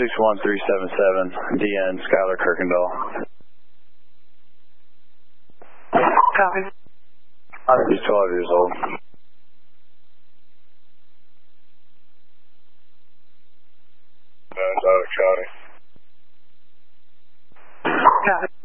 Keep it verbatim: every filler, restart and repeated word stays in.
six one three seven seven, D N, Skylar Kirkendall. Copy. He's twelve years old. That's out of County. Copy.